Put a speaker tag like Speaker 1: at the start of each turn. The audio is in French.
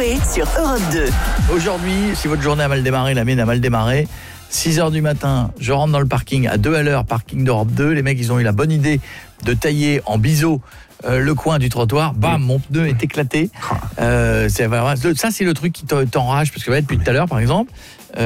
Speaker 1: Coé sur Europe 2.
Speaker 2: Aujourd'hui, si votre journée a mal démarré, la mienne a mal démarré, 6h du matin, je rentre dans le parking à 2 à l'heure, parking d'Europe 2. Les mecs, ils ont eu la bonne idée de tailler en biseau le coin du trottoir. Bam, mon pneu est éclaté. Ça, c'est le truc qui t'enrage, parce que depuis tout à l'heure, par exemple,